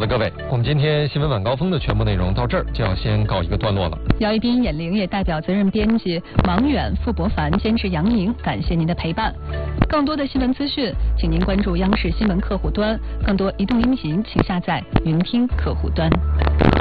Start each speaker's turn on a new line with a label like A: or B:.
A: 的，各位，我们今天新闻晚高峰的全部内容到这儿就要先告一个段落了。
B: 姚一斌、闫玲也代表责任编辑王远、傅博凡、监制杨莹，感谢您的陪伴。更多的新闻资讯，请您关注央视新闻客户端，更多移动音频，请下载云听客户端。